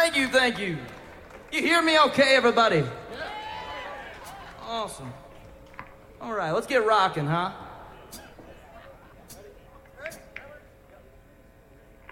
Thank you. You hear me okay, everybody? Awesome. All right, let's get rocking, huh?